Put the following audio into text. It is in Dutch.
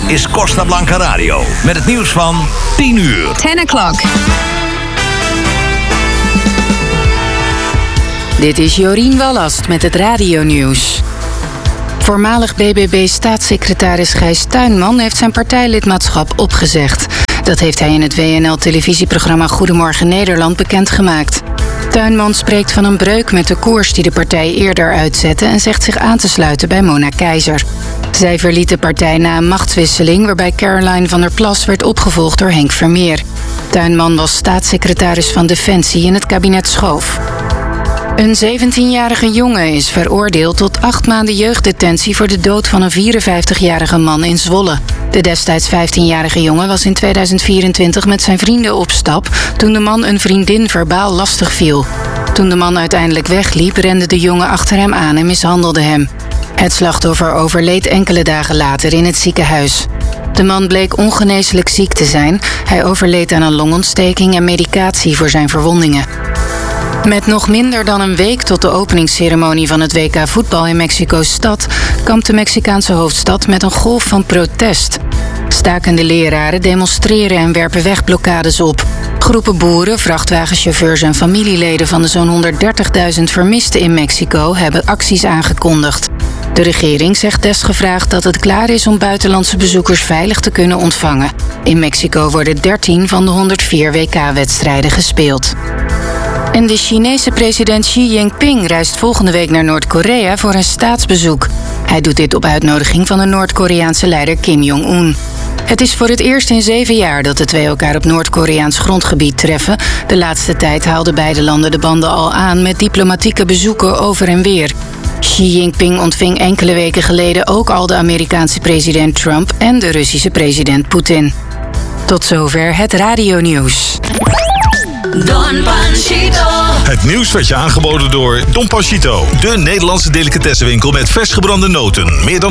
is Costa Blanca Radio. Met het nieuws van 10 uur. 10 o'clock. Dit is Jorien Wallast met het radionieuws. Voormalig BBB-staatssecretaris Gijs Tuinman heeft zijn partijlidmaatschap opgezegd. Dat heeft hij in het WNL-televisieprogramma Goedemorgen Nederland bekendgemaakt. Tuinman spreekt van een breuk met de koers die de partij eerder uitzette en zegt zich aan te sluiten bij Mona Keizer. Zij verliet de partij na een machtswisseling waarbij Caroline van der Plas werd opgevolgd door Henk Vermeer. Tuinman was staatssecretaris van Defensie in het kabinet Schoof. Een 17-jarige jongen is veroordeeld tot 8 maanden jeugddetentie voor de dood van een 54-jarige man in Zwolle. De destijds 15-jarige jongen was in 2024 met zijn vrienden op stap toen de man een vriendin verbaal lastig viel. Toen de man uiteindelijk wegliep, rende de jongen achter hem aan en mishandelde hem. Het slachtoffer overleed enkele dagen later in het ziekenhuis. De man bleek ongeneeslijk ziek te zijn. Hij overleed aan een longontsteking en medicatie voor zijn verwondingen. Met nog minder dan een week tot de openingsceremonie van het WK voetbal in Mexico-stad kampt de Mexicaanse hoofdstad met een golf van protest. Stakende leraren demonstreren en werpen wegblokkades op. Groepen boeren, vrachtwagenchauffeurs en familieleden van de zo'n 130.000 vermisten in Mexico hebben acties aangekondigd. De regering zegt desgevraagd dat het klaar is om buitenlandse bezoekers veilig te kunnen ontvangen. In Mexico worden 13 van de 104 WK-wedstrijden gespeeld. En de Chinese president Xi Jinping reist volgende week naar Noord-Korea voor een staatsbezoek. Hij doet dit op uitnodiging van de Noord-Koreaanse leider Kim Jong-un. Het is voor het eerst in 7 jaar dat de twee elkaar op Noord-Koreaans grondgebied treffen. De laatste tijd haalden beide landen de banden al aan met diplomatieke bezoeken over en weer. Xi Jinping ontving enkele weken geleden ook al de Amerikaanse president Trump en de Russische president Poetin. Tot zover het radionieuws. Don Panchito. Het nieuws werd je aangeboden door Don Panchito, de Nederlandse delicatessenwinkel met vers gebrande noten. Meer dan